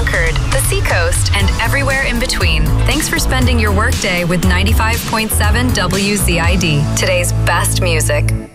Concord, the Seacoast, and everywhere in between. Thanks for spending your workday with 95.7 WZID, today's best music.